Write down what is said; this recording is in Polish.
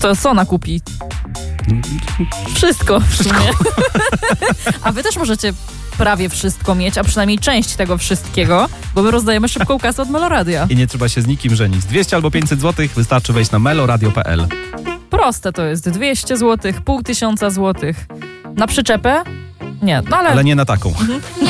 To co ona kupi? Wszystko w sumie. A wy też możecie prawie wszystko mieć, a przynajmniej część tego wszystkiego, bo my rozdajemy szybką kasę od Meloradia. I nie trzeba się z nikim żenić. 200 albo 500 zł wystarczy wejść na meloradio.pl. Proste to jest. 200 zł, 500 zł. Na przyczepę? Nie, no ale... Ale nie na taką.